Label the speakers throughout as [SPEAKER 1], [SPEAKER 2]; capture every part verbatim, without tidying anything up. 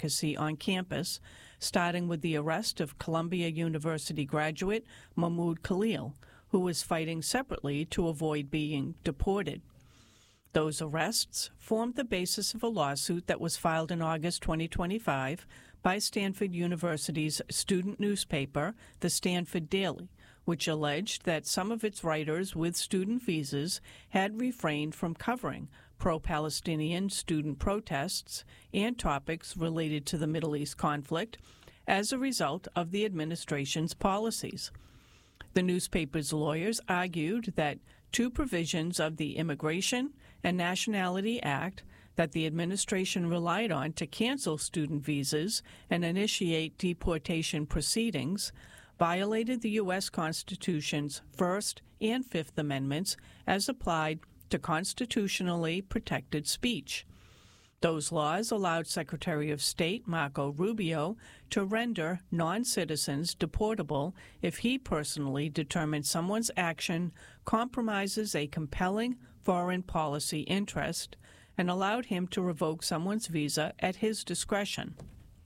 [SPEAKER 1] advocacy on campus, starting with the arrest of Columbia University graduate Mahmoud Khalil, who was fighting separately to avoid being deported. Those arrests formed the basis of a lawsuit that was filed in August twenty twenty-five by Stanford University's student newspaper, the Stanford Daily, which alleged that some of its writers with student visas had refrained from covering pro-Palestinian student protests and topics related to the Middle East conflict as a result of the administration's policies. The newspaper's lawyers argued that two provisions of the Immigration and Nationality Act that the administration relied on to cancel student visas and initiate deportation proceedings violated the U S Constitution's First and Fifth Amendments as applied to constitutionally protected speech. Those laws allowed Secretary of State Marco Rubio to render non-citizens deportable if he personally determined someone's action compromises a compelling foreign policy interest and allowed him to revoke someone's visa at his discretion.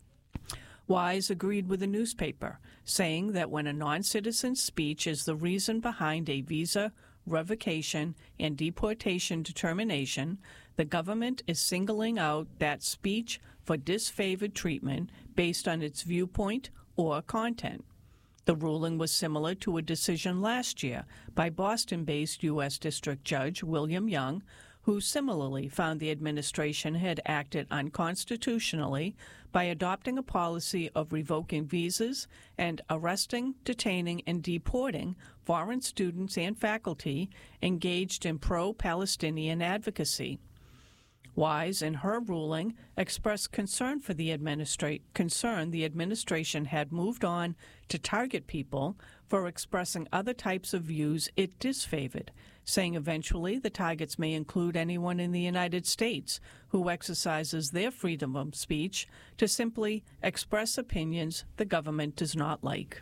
[SPEAKER 1] Wise agreed with the newspaper, saying that when a non-citizen's speech is the reason behind a visa revocation and deportation determination, the government is singling out that speech for disfavored treatment based on its viewpoint or content. The ruling was similar to a decision last year by Boston-based U S District Judge William Young, who similarly found the administration had acted unconstitutionally by adopting a policy of revoking visas and arresting, detaining, and deporting foreign students and faculty engaged in pro-Palestinian advocacy. Wise, in her ruling, expressed concern for the administra- concern the administration had moved on to target people for expressing other types of views it disfavored, saying eventually the targets may include anyone in the United States who exercises their freedom of speech to simply express opinions the government does not like.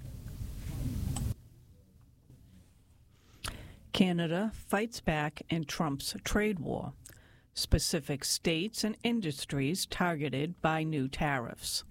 [SPEAKER 1] Canada fights back in Trump's trade war. Specific states and industries targeted by new tariffs.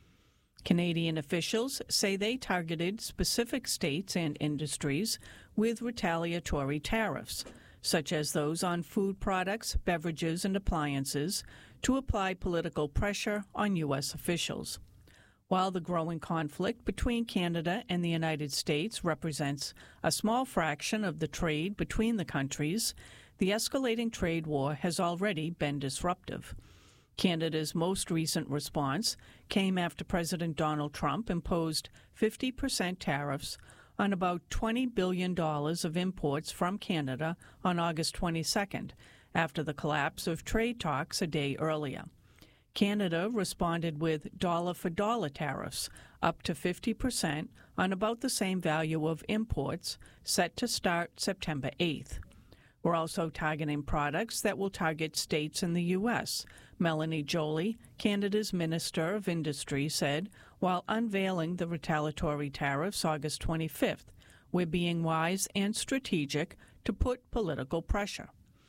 [SPEAKER 1] Canadian officials say they targeted specific states and industries with retaliatory tariffs, such as those on food products, beverages, and appliances, to apply political pressure on U S officials. While the growing conflict between Canada and the United States represents a small fraction of the trade between the countries, the escalating trade war has already been disruptive. Canada's most recent response came after President Donald Trump imposed fifty percent tariffs on about twenty billion dollars of imports from Canada on August twenty-second, after the collapse of trade talks a day earlier. Canada responded with dollar-for-dollar tariffs, up to fifty percent on about the same value of imports, set to start September eighth. We're also targeting products that will target states in the U S, Melanie Joly, Canada's Minister of Industry, said while unveiling the retaliatory tariffs August twenty-fifth. We're being wise and strategic to put political pressure.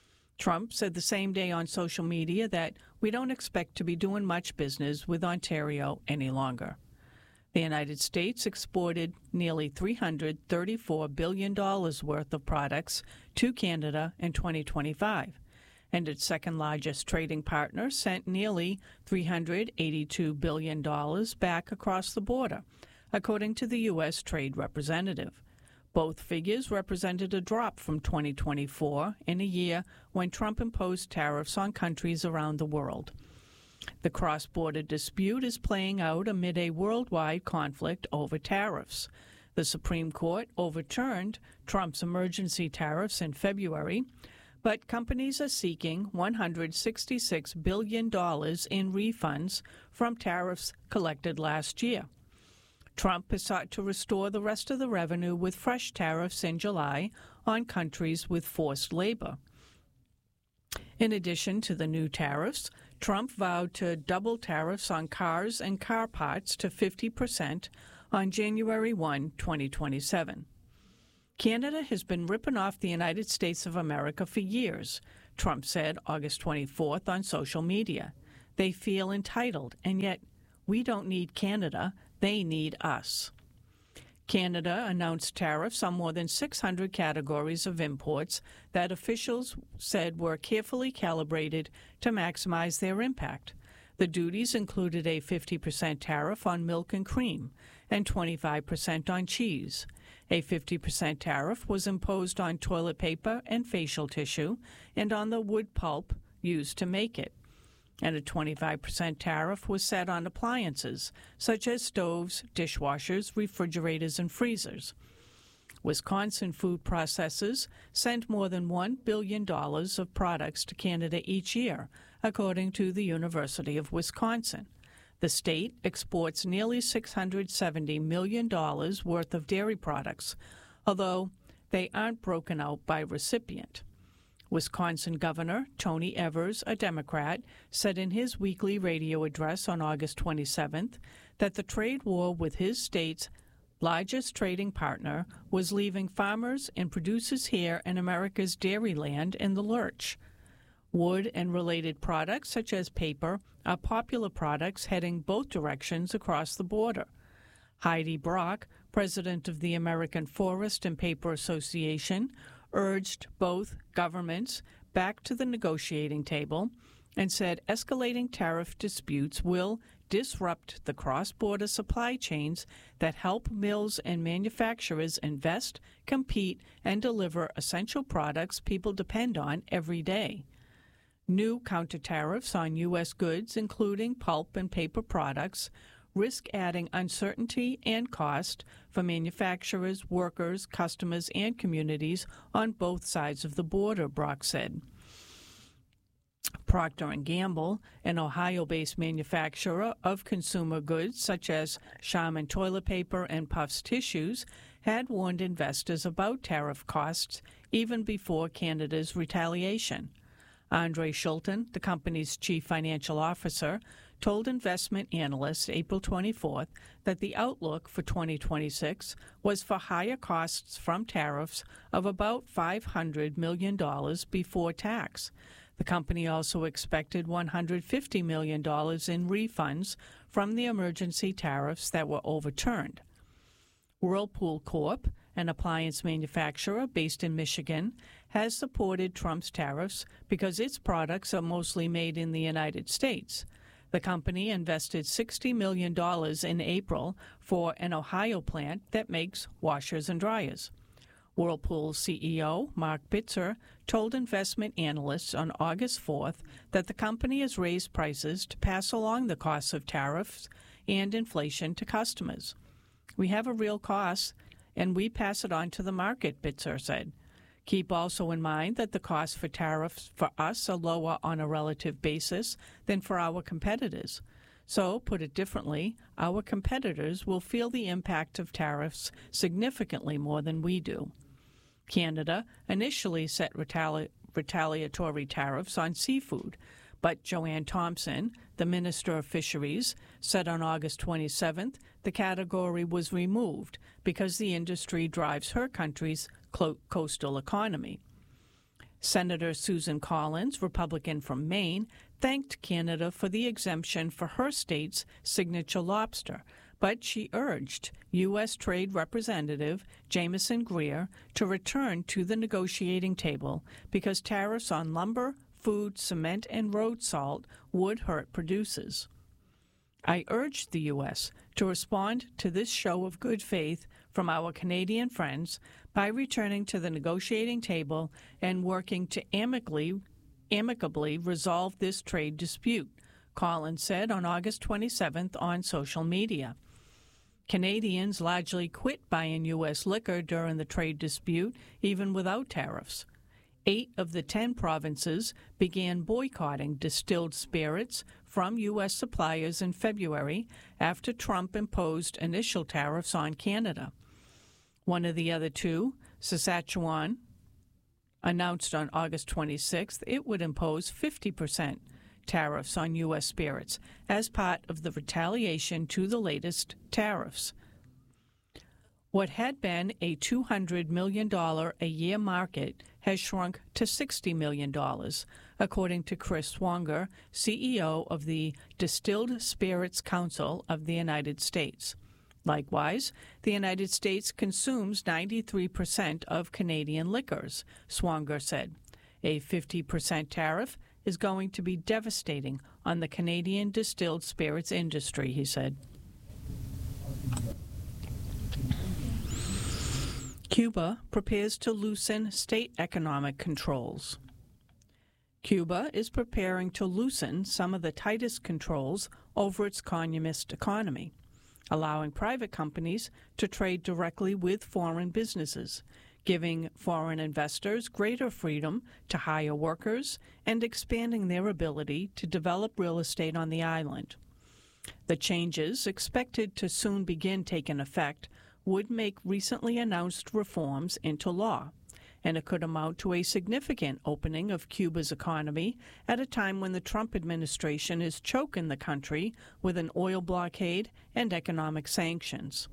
[SPEAKER 1] Trump said the same day on social media that we don't expect to be doing much business with Ontario any longer. The United States exported nearly three hundred thirty-four billion dollars worth of products to Canada in twenty twenty-five, and its second-largest trading partner sent nearly three hundred eighty-two billion dollars back across the border, according to the U S Trade Representative. Both figures represented a drop from twenty twenty-four, in a year when Trump imposed tariffs on countries around the world. The cross-border dispute is playing out amid a worldwide conflict over tariffs. The Supreme Court overturned Trump's emergency tariffs in February, but companies are seeking one hundred sixty-six billion dollars in refunds from tariffs collected last year. Trump has sought to restore the rest of the revenue with fresh tariffs in July on countries with forced labor. In addition to the new tariffs, Trump vowed to double tariffs on cars and car parts to fifty percent on January first, twenty twenty-seven. Canada has been ripping off the United States of America for years, Trump said August twenty-fourth on social media. They feel entitled, and yet we don't need Canada, they need us. Canada announced tariffs on more than six hundred categories of imports that officials said were carefully calibrated to maximize their impact. The duties included a fifty percent tariff on milk and cream and twenty-five percent on cheese. A fifty percent tariff was imposed on toilet paper and facial tissue and on the wood pulp used to make it. And a twenty-five percent tariff was set on appliances, such as stoves, dishwashers, refrigerators, and freezers. Wisconsin food processors send more than one billion dollars of products to Canada each year, according to the University of Wisconsin. The state exports nearly six hundred seventy million dollars worth of dairy products, although they aren't broken out by recipient. Wisconsin Governor Tony Evers, a Democrat, said in his weekly radio address on August twenty-seventh that the trade war with his state's largest trading partner was leaving farmers and producers here in America's dairy land in the lurch. Wood and related products, such as paper, are popular products heading both directions across the border. Heidi Brock, president of the American Forest and Paper Association, urged both governments back to the negotiating table and said escalating tariff disputes will disrupt the cross-border supply chains that help mills and manufacturers invest, compete, and deliver essential products people depend on every day. New counter-tariffs on U S goods, including pulp and paper products, risk adding uncertainty and cost for manufacturers, workers, customers, and communities on both sides of the border, Brock said. Procter and Gamble, an Ohio-based manufacturer of consumer goods such as Charmin toilet paper and Puffs tissues, had warned investors about tariff costs even before Canada's retaliation. Andre Schulten, the company's chief financial officer, told investment analysts April twenty-fourth that the outlook for twenty twenty-six was for higher costs from tariffs of about five hundred million dollars before tax. The company also expected one hundred fifty million dollars in refunds from the emergency tariffs that were overturned. Whirlpool Corp, an appliance manufacturer based in Michigan, has supported Trump's tariffs because its products are mostly made in the United States. The company invested sixty million dollars in April for an Ohio plant that makes washers and dryers. Whirlpool's C E O, Mark Bitzer, told investment analysts on August fourth that the company has raised prices to pass along the costs of tariffs and inflation to customers. We have a real cost, and we pass it on to the market, Bitzer said. Keep also in mind that the costs for tariffs for us are lower on a relative basis than for our competitors. So, put it differently, our competitors will feel the impact of tariffs significantly more than we do. Canada initially set retali- retaliatory tariffs on seafood, but Joanne Thompson, the Minister of Fisheries, said on August twenty-seventh the category was removed because the industry drives her country's clo- coastal economy. Senator Susan Collins, Republican from Maine, thanked Canada for the exemption for her state's signature lobster, but she urged U S Trade Representative Jamieson Greer to return to the negotiating table because tariffs on lumber, food, cement, and road salt would hurt producers. I urged the U S to respond to this show of good faith from our Canadian friends by returning to the negotiating table and working to amicably, amicably resolve this trade dispute, Collins said on August twenty-seventh on social media. Canadians largely quit buying U S liquor during the trade dispute, even without tariffs. Eight of the ten provinces began boycotting distilled spirits from U S suppliers in February after Trump imposed initial tariffs on Canada. One of the other two, Saskatchewan, announced on August twenty-sixth it would impose fifty percent tariffs on U S spirits as part of the retaliation to the latest tariffs. What had been a two hundred million dollars a year market has shrunk to sixty million dollars, according to Chris Swanger, C E O of the Distilled Spirits Council of the United States. Likewise, the United States consumes ninety-three percent of Canadian liquors, Swanger said. A fifty percent tariff is going to be devastating on the Canadian distilled spirits industry, he said. Cuba prepares to loosen state economic controls. Cuba is preparing to loosen some of the tightest controls over its communist economy, allowing private companies to trade directly with foreign businesses, giving foreign investors greater freedom to hire workers and expanding their ability to develop real estate on the island. The changes, expected to soon begin taking effect, would make recently announced reforms into law, and it could amount to a significant opening of Cuba's economy at a time when the Trump administration is choking the country with an oil blockade and economic sanctions.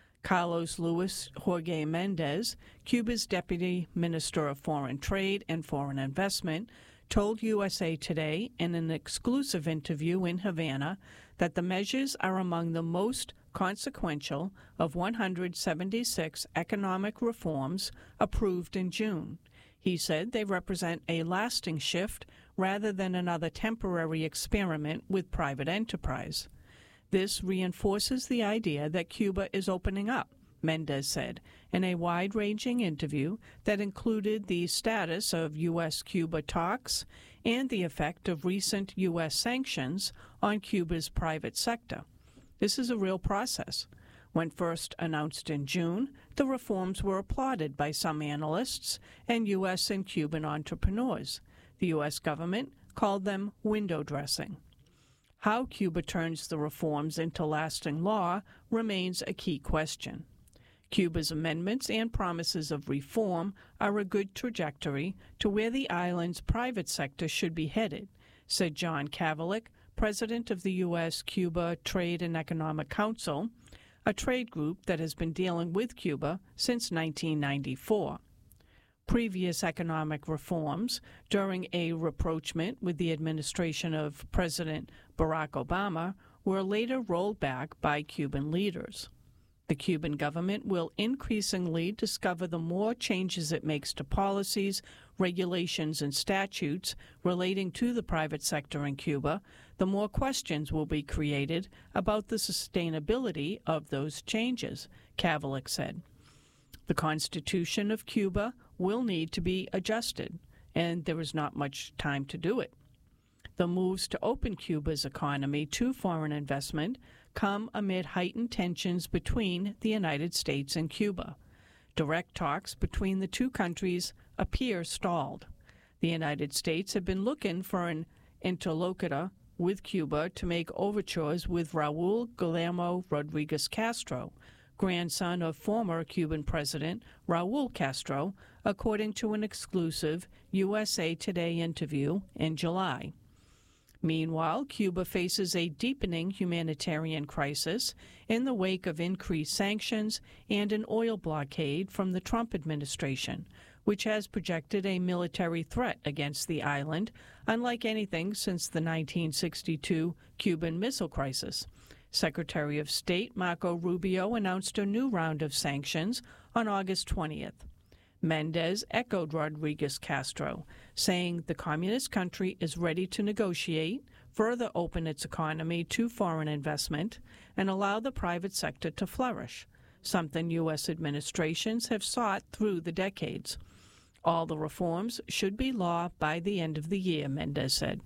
[SPEAKER 1] Carlos Luis Jorge Mendez, Cuba's Deputy Minister of Foreign Trade and Foreign Investment, told U S A Today in an exclusive interview in Havana that the measures are among the most consequential of one hundred seventy-six economic reforms approved in June. He said they represent a lasting shift rather than another temporary experiment with private enterprise. This reinforces the idea that Cuba is opening up, Mendez said in a wide-ranging interview that included the status of U S Cuba talks and the effect of recent U S sanctions on Cuba's private sector. This is a real process. When first announced in June, the reforms were applauded by some analysts and U S and Cuban entrepreneurs. The U S government called them window dressing. How Cuba turns the reforms into lasting law remains a key question. Cuba's amendments and promises of reform are a good trajectory to where the island's private sector should be headed, said John Kavalik, president of the U S Cuba Trade and Economic Council, a trade group that has been dealing with Cuba since nineteen ninety-four. Previous economic reforms during a rapprochement with the administration of President Barack Obama were later rolled back by Cuban leaders. The Cuban government will increasingly discover the more changes it makes to policies, regulations, and statutes relating to the private sector in Cuba, the more questions will be created about the sustainability of those changes, Kavalik said. The Constitution of Cuba will need to be adjusted, and there is not much time to do it. The moves to open Cuba's economy to foreign investment come amid heightened tensions between the United States and Cuba. Direct talks between the two countries appear stalled. The United States had been looking for an interlocutor with Cuba to make overtures with Raul Guillermo Rodriguez Castro, grandson of former Cuban President Raul Castro, according to an exclusive U S A Today interview in July. Meanwhile, Cuba faces a deepening humanitarian crisis in the wake of increased sanctions and an oil blockade from the Trump administration, which has projected a military threat against the island, unlike anything since the nineteen sixty-two Cuban Missile Crisis. Secretary of State Marco Rubio announced a new round of sanctions on August twentieth. Mendez echoed Rodriguez Castro, saying the communist country is ready to negotiate, further open its economy to foreign investment, and allow the private sector to flourish, something U S administrations have sought through the decades. All the reforms should be law by the end of the year, Mendez said.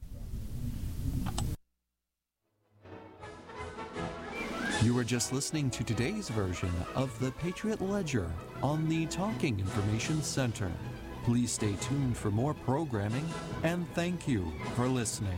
[SPEAKER 2] You were just listening to today's version of the Patriot Ledger on the Talking Information Center. Please stay tuned for more programming, and thank you for listening.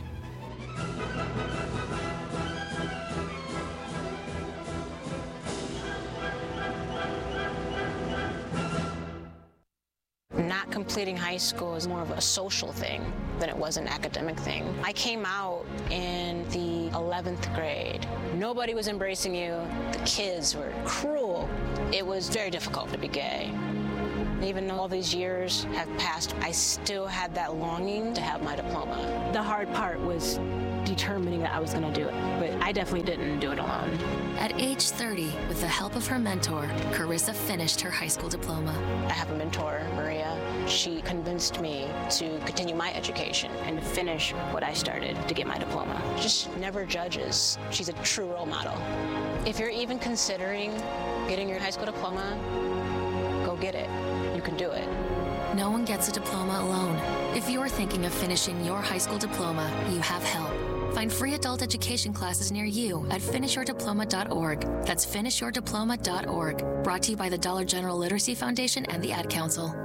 [SPEAKER 3] Not completing high school is more of a social thing than it was an academic thing. I came out in the eleventh grade. Nobody was embracing you. The kids were cruel. It was very difficult to be gay. Even though all these years have passed, I still had that longing to have my diploma.
[SPEAKER 4] The hard part was determining that I was going to do it, but I definitely didn't do it alone.
[SPEAKER 5] At age thirty, with the help of her mentor, Carissa finished her high school diploma.
[SPEAKER 3] I have a mentor, Maria. She convinced me to continue my education
[SPEAKER 4] And to finish what I started to get my diploma.
[SPEAKER 3] Just never judges. She's a true role model. If you're even considering getting your high school diploma, go get it. You can do it.
[SPEAKER 5] No one gets a diploma alone. If you're thinking of finishing your high school diploma, you have help. Find free adult education classes near you at finish your diploma dot org. That's finish your diploma dot org. Brought to you by the Dollar General Literacy Foundation and the Ad Council.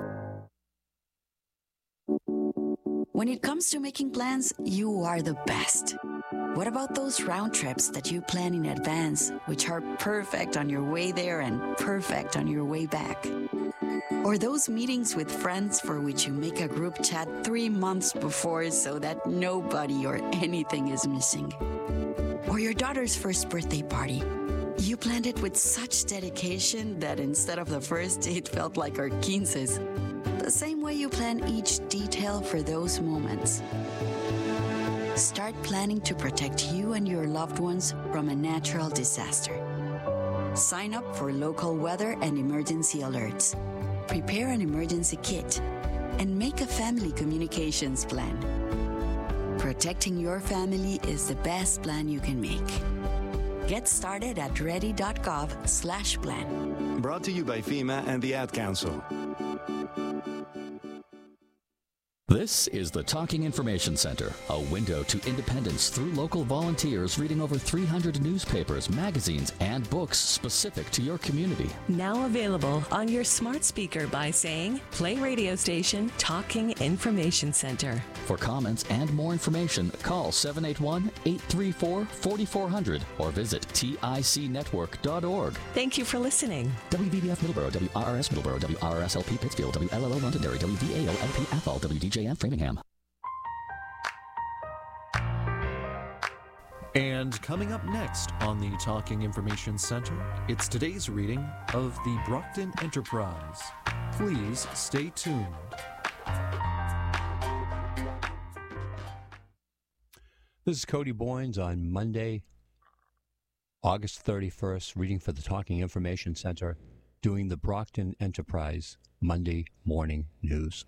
[SPEAKER 6] When it comes to making plans, you are the best. What about those round trips that you plan in advance, which are perfect on your way there and perfect on your way back? Or those meetings with friends for which you make a group chat three months before so that nobody or anything is missing? Or your daughter's first birthday party. You planned it with such dedication that instead of the first date felt like our quinces. The same way you plan each detail for those moments. Start planning to protect you and your loved ones from a natural disaster. Sign up for local weather and emergency alerts. Prepare an emergency kit and make a family communications plan. Protecting your family is the best plan you can make. Get started at ready.gov slash plan.
[SPEAKER 7] Brought to you by FEMA and the Ad Council.
[SPEAKER 8] This is the Talking Information Center, a window to independence through local volunteers reading over three hundred newspapers, magazines, and books specific to your community.
[SPEAKER 9] Now available on your smart speaker by saying, play radio station Talking Information Center.
[SPEAKER 8] For comments and more information, call seven eight one, eight three four, four four zero zero or visit tic network dot org.
[SPEAKER 9] Thank you for listening.
[SPEAKER 8] W V B F Middleborough, W R R S Middleborough, W R R S L P Pittsfield, W L L O Londonderry, W V A O L P Athol, W D J F Framingham.
[SPEAKER 2] And coming up next on the Talking Information Center, it's today's reading of the Brockton Enterprise. Please stay tuned.
[SPEAKER 10] This is Cody Boynes on Monday, August thirty-first, reading for the Talking Information Center, doing the Brockton Enterprise Monday Morning News.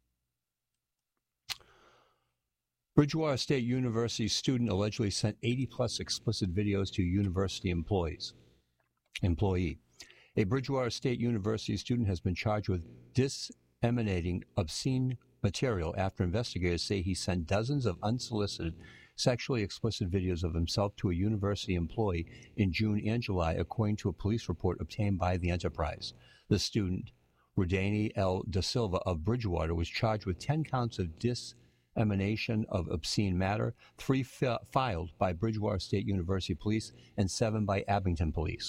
[SPEAKER 10] Bridgewater State University student allegedly sent eighty-plus explicit videos to university employees. Employee. A Bridgewater State University student has been charged with disseminating obscene material after investigators say he sent dozens of unsolicited sexually explicit videos of himself to a university employee in June and July, according to a police report obtained by the Enterprise. The student, Rodani L. Da Silva of Bridgewater, was charged with ten counts of dissemination of obscene matter, three fi- filed by Bridgewater State University Police and seven by Abington Police.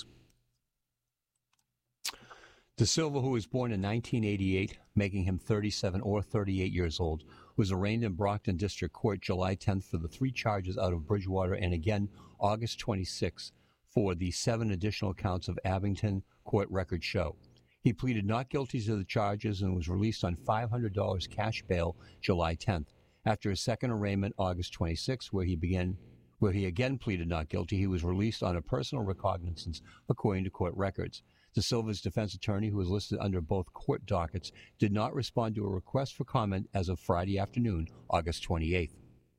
[SPEAKER 10] Da Silva, who was born in nineteen eighty-eight, making him thirty-seven or thirty-eight years old, was arraigned in Brockton District Court July tenth for the three charges out of Bridgewater and again August twenty-sixth for the seven additional counts of Abington court records show. He pleaded not guilty to the charges and was released on five hundred dollars cash bail July tenth. After his second arraignment August twenty-sixth, where he began, where he again pleaded not guilty, he was released on a personal recognizance according to court records. Da Silva's defense attorney, who was listed under both court dockets, did not respond to a request for comment as of Friday afternoon, August twenty-eighth.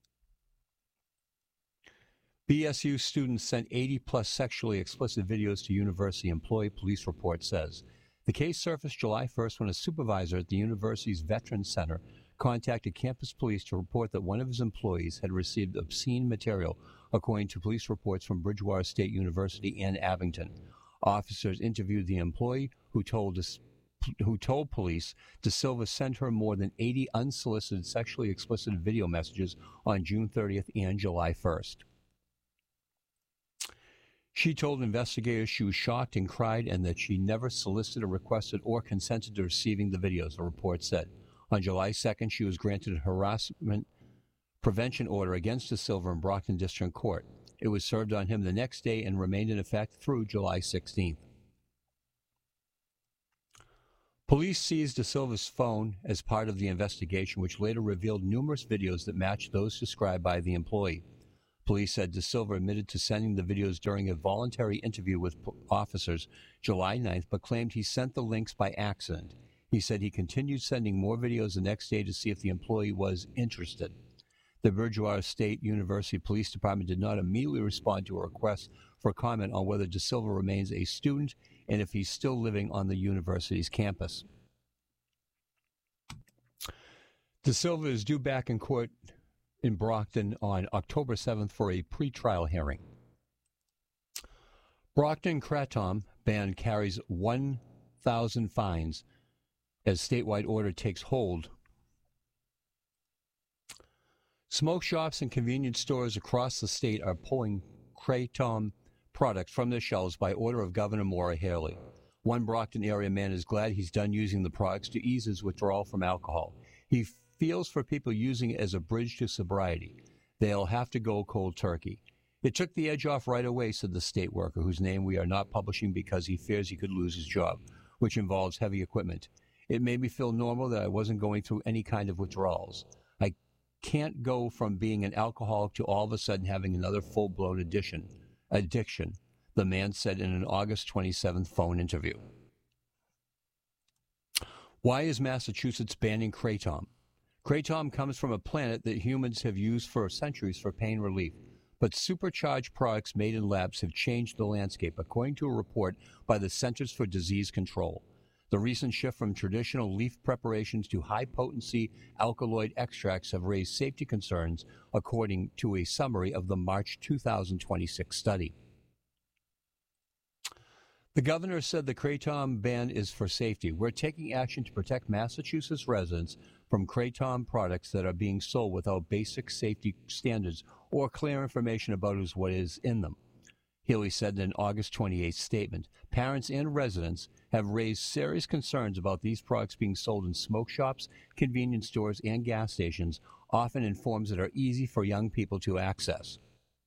[SPEAKER 10] B S U students sent eighty-plus sexually explicit videos to university employee, police report says. The case surfaced July first when a supervisor at the university's Veterans Center contacted campus police to report that one of his employees had received obscene material, according to police reports from Bridgewater State University and Abington. Officers interviewed the employee, who told us, who told police Da Silva sent her more than eighty unsolicited sexually explicit video messages on June thirtieth and July first. She told investigators she was shocked and cried and that she never solicited, requested, or consented to receiving the videos, the report said. On July second, she was granted a harassment prevention order against Da Silva in Brockton District Court. It was served on him the next day and remained in effect through July sixteenth. Police seized De Silva's phone as part of the investigation, which later revealed numerous videos that matched those described by the employee. Police said De Silva admitted to sending the videos during a voluntary interview with officers July ninth, but claimed he sent the links by accident. He said he continued sending more videos the next day to see if the employee was interested. The Bridgewater State University Police Department did not immediately respond to a request for comment on whether De Silva remains a student and if he's still living on the university's campus. De Silva is due back in court in Brockton on October seventh for a pretrial hearing. Brockton Kratom ban carries one thousand fines as statewide order takes hold. Smoke shops and convenience stores across the state are pulling Kratom products from their shelves by order of Governor Maura Healey. One Brockton area man is glad he's done using the products to ease his withdrawal from alcohol. He feels for people using it as a bridge to sobriety. They'll have to go cold turkey. It took the edge off right away, said the state worker, whose name we are not publishing because he fears he could lose his job, which involves heavy equipment. It made me feel normal that I wasn't going through any kind of withdrawals. I can't go from being an alcoholic to all of a sudden having another full-blown addiction, addiction, the man said in an August twenty-seventh phone interview. Why is Massachusetts banning Kratom? Kratom comes from a plant that humans have used for centuries for pain relief, but supercharged products made in labs have changed the landscape, according to a report by the Centers for Disease Control. The recent shift from traditional leaf preparations to high-potency alkaloid extracts have raised safety concerns, according to a summary of the March two thousand twenty-six study. The governor said the Kratom ban is for safety. We're taking action to protect Massachusetts residents from Kratom products that are being sold without basic safety standards or clear information about what is in them, Healey said in an August twenty-eighth statement. Parents and residents have raised serious concerns about these products being sold in smoke shops, convenience stores, and gas stations, often in forms that are easy for young people to access.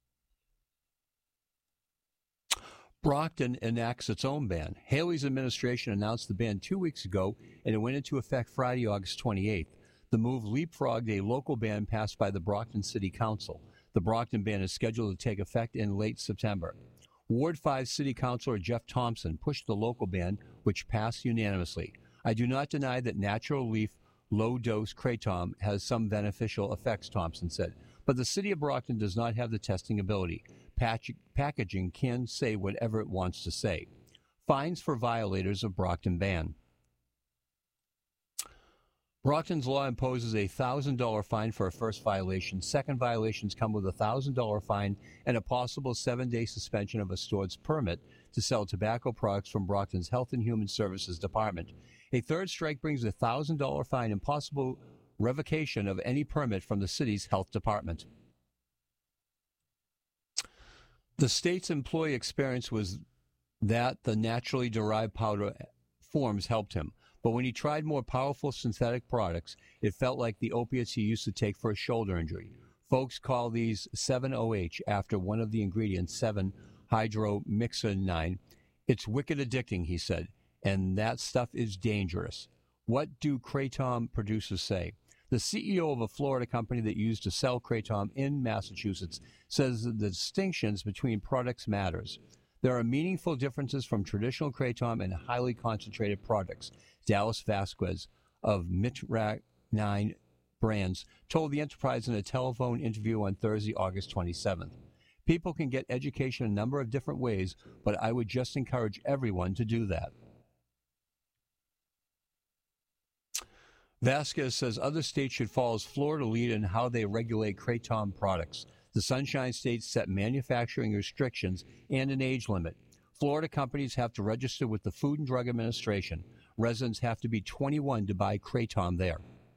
[SPEAKER 10] Brockton enacts its own ban. Haley's administration announced the ban two weeks ago, and it went into effect Friday, August twenty-eighth. The move leapfrogged a local ban passed by the Brockton City Council. The Brockton ban is scheduled to take effect in late September. Ward five City Councilor Jeff Thompson pushed the local ban, which passed unanimously. I do not deny that natural leaf, low-dose Kratom has some beneficial effects, Thompson said, but the city of Brockton does not have the testing ability. Patch- packaging can say whatever it wants to say. Fines for violators of Brockton ban. Brockton's law imposes a one thousand dollars fine for a first violation. Second violations come with a one thousand dollars fine and a possible seven-day suspension of a store's permit to sell tobacco products from Brockton's Health and Human Services Department. A third strike brings a one thousand dollars fine and possible revocation of any permit from the city's health department. The state's employee experience was that the naturally derived powder forms helped him. But when he tried more powerful synthetic products, it felt like the opiates he used to take for a shoulder injury. Folks call these seven O H after one of the ingredients, seven hydromyxonine. It's wicked addicting, he said, and that stuff is dangerous. What do Kratom producers say? The C E O of a Florida company that used to sell Kratom in Massachusetts says that the distinctions between products matters. There are meaningful differences from traditional Kratom and highly concentrated products. Dallas Vasquez of Mitrac nine Brands told the Enterprise in a telephone interview on Thursday, August twenty-seventh. People can get education a number of different ways, but I would just encourage everyone to do that. Vasquez says other states should follow Florida lead in how they regulate Kratom products. The Sunshine State set manufacturing restrictions and an age limit. Florida companies have to register with the Food and Drug Administration. Residents have to be twenty-one to buy Kratom there.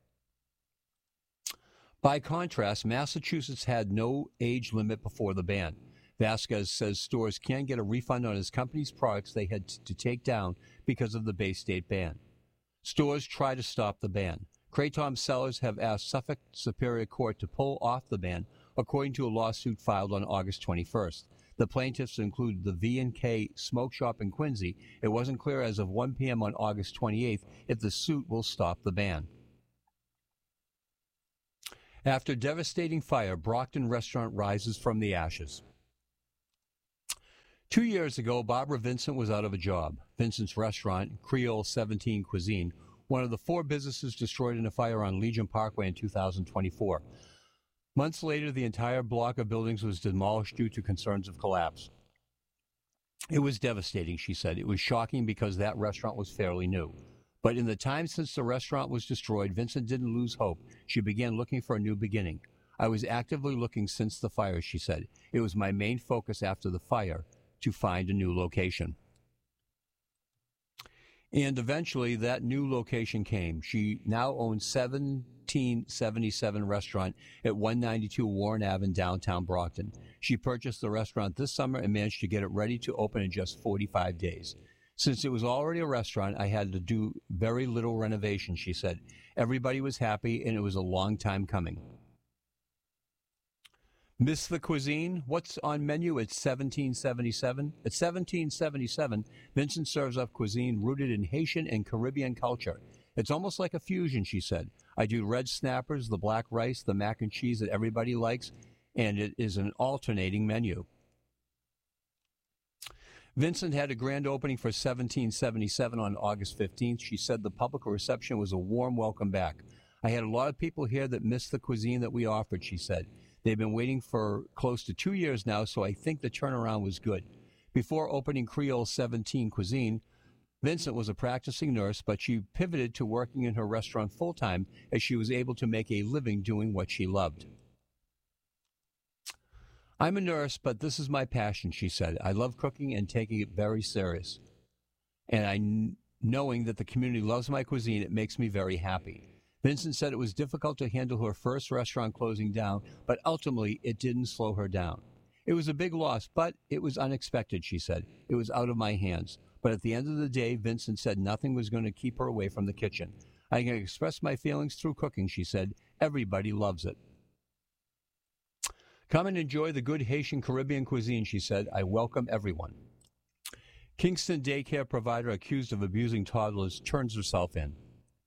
[SPEAKER 10] By contrast, Massachusetts had no age limit before the ban. Vasquez says stores can get a refund on his company's products they had to take down because of the Bay State ban. Stores try to stop the ban. Kratom sellers have asked Suffolk Superior Court to pull off the ban, according to a lawsuit filed on August twenty-first. The plaintiffs include the V and K Smoke Shop in Quincy. It wasn't clear as of one p.m. on August twenty-eighth if the suit will stop the ban. After devastating fire, Brockton restaurant rises from the ashes. Two years ago, Barbara Vincent was out of a job. Vincent's restaurant, Creole seventeen Cuisine, one of the four businesses destroyed in a fire on Legion Parkway in two thousand twenty-four. Months later, the entire block of buildings was demolished due to concerns of collapse. It was devastating, she said. It was shocking because that restaurant was fairly new. But in the time since the restaurant was destroyed, Vincent didn't lose hope. She began looking for a new beginning. I was actively looking since the fire, she said. It was my main focus after the fire to find a new location. And eventually that new location came. She now owns seventeen seventy-seven Restaurant at one ninety-two Warren Avenue in downtown Brockton. She purchased the restaurant this summer and managed to get it ready to open in just forty-five days. Since it was already a restaurant, I had to do very little renovation, she said. Everybody was happy, and it was a long time coming. Miss the cuisine? What's on menu at seventeen seventy-seven? At seventeen seventy-seven, Vincent serves up cuisine rooted in Haitian and Caribbean culture. It's almost like a fusion, she said. I do red snappers, the black rice, the mac and cheese that everybody likes, and it is an alternating menu. Vincent had a grand opening for seventeen seventy-seven on August fifteenth. She said the public reception was a warm welcome back. I had a lot of people here that missed the cuisine that we offered, she said. They've been waiting for close to two years now, so I think the turnaround was good. Before opening Creole seventeen Cuisine, Vincent was a practicing nurse, but she pivoted to working in her restaurant full-time as she was able to make a living doing what she loved. I'm a nurse, but this is my passion, she said. I love cooking and taking it very serious. And I, knowing that the community loves my cuisine, it makes me very happy. Vincent said it was difficult to handle her first restaurant closing down, but ultimately it didn't slow her down. It was a big loss, but it was unexpected, she said. It was out of my hands. But at the end of the day, Vincent said nothing was going to keep her away from the kitchen. I can express my feelings through cooking, she said. Everybody loves it. Come and enjoy the good Haitian Caribbean cuisine, she said. I welcome everyone. Kingston daycare provider accused of abusing toddlers turns herself in.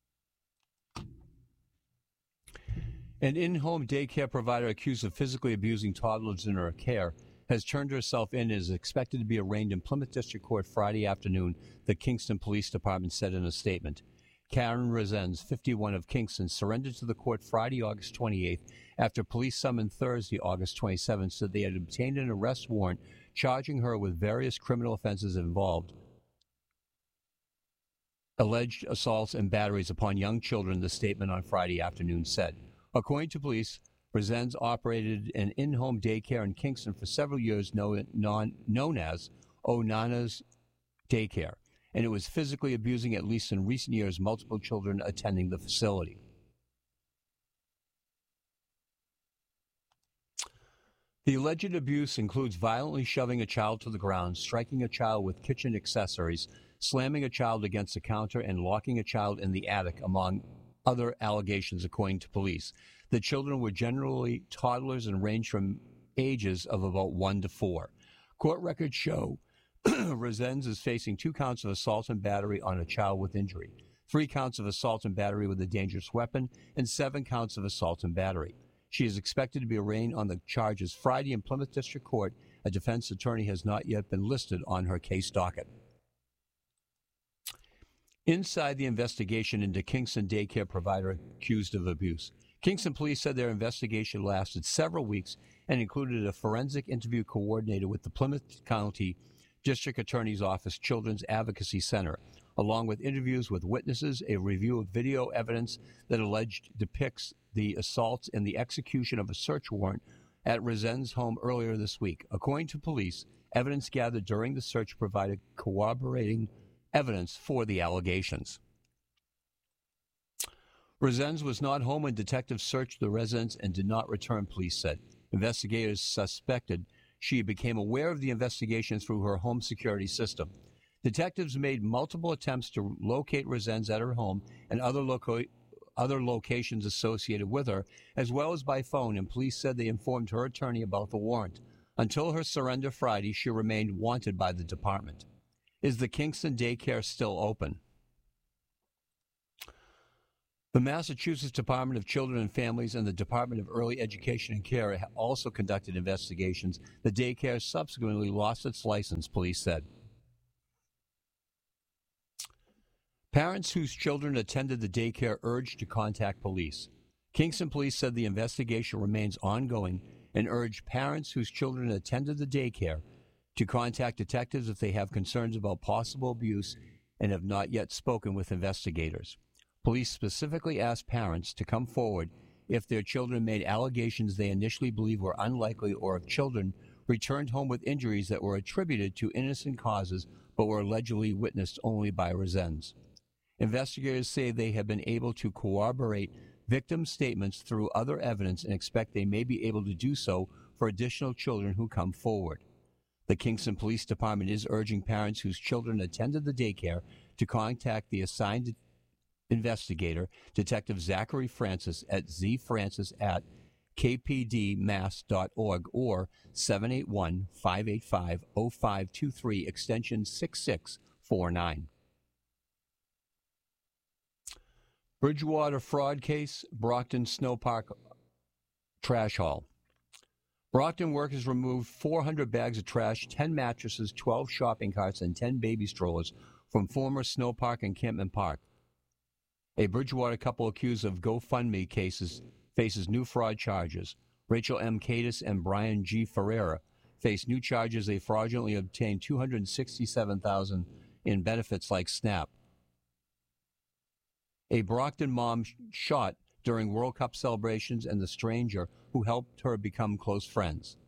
[SPEAKER 10] An in-home daycare provider accused of physically abusing toddlers in her care has turned herself in and is expected to be arraigned in Plymouth District Court Friday afternoon, the Kingston Police Department said in a statement. Karen Resens, fifty-one, of Kingston, surrendered to the court Friday, August twenty-eighth, after police summoned Thursday, August twenty-seventh, said they had obtained an arrest warrant charging her with various criminal offenses involved alleged assaults and batteries upon young children, the statement on Friday afternoon said. According to police, Resens operated an in-home daycare in Kingston for several years known, non, known as Onana's Daycare, and it was physically abusing, at least in recent years, multiple children attending the facility. The alleged abuse includes violently shoving a child to the ground, striking a child with kitchen accessories, slamming a child against a counter, and locking a child in the attic, among other allegations, according to police. The children were generally toddlers and ranged from ages of about one to four. Court records show Resens is facing two counts of assault and battery on a child with injury, three counts of assault and battery with a dangerous weapon, and seven counts of assault and battery. She is expected to be arraigned on the charges Friday in Plymouth District Court. A defense attorney has not yet been listed on her case docket. Inside the investigation into Kingston daycare provider accused of abuse, Kingston police said their investigation lasted several weeks and included a forensic interview coordinator with the Plymouth County District Attorney's Office Children's Advocacy Center, along with interviews with witnesses, a review of video evidence that alleged depicts the assaults, and the execution of a search warrant at Resens' home earlier this week. According to police, evidence gathered during the search provided corroborating evidence for the allegations. Resens was not home when detectives searched the residence and did not return, police said. Investigators suspected she became aware of the investigation through her home security system. Detectives made multiple attempts to locate Resens at her home and other, loco- other locations associated with her, as well as by phone, and police said they informed her attorney about the warrant. Until her surrender Friday, she remained wanted by the department. Is the Kingston daycare still open? The Massachusetts Department of Children and Families and the Department of Early Education and Care also conducted investigations. The daycare subsequently lost its license, police said. Parents whose children attended the daycare urged to contact police. Kingston police said the investigation remains ongoing and urged parents whose children attended the daycare to contact detectives if they have concerns about possible abuse and have not yet spoken with investigators. Police specifically asked parents to come forward if their children made allegations they initially believed were unlikely or if children returned home with injuries that were attributed to innocent causes but were allegedly witnessed only by Resends. Investigators say they have been able to corroborate victim statements through other evidence and expect they may be able to do so for additional children who come forward. The Kingston Police Department is urging parents whose children attended the daycare to contact the assigned investigator, Detective Zachary Francis, at zfrancis at k p d mass dot org or seven eight one, five eight five, zero five two three, extension six six four nine. Bridgewater fraud case, Brockton Snowpark trash haul. Brockton workers removed four hundred bags of trash, ten mattresses, twelve shopping carts, and ten baby strollers from former Snowpark encampment park. A Bridgewater couple accused of GoFundMe cases faces new fraud charges. Rachel M. Cadis and Brian G. Ferreira face new charges. They fraudulently obtained two hundred sixty-seven thousand dollars in benefits like SNAP. A Brockton mom shot during World Cup celebrations and the stranger who helped her become close friends.